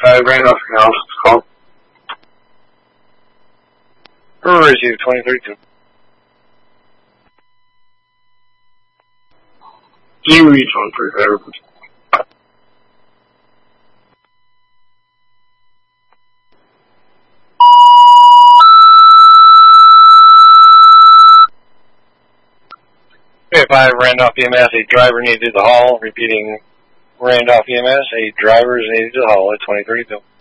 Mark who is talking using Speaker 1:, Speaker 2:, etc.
Speaker 1: Randolph Canals, call.
Speaker 2: Receive 2032.
Speaker 1: Can you reach 135?
Speaker 2: Okay, 5 Randolph EMS, a driver needed to the hall. Repeating, Randolph EMS, a driver is needed to the hall at 2032.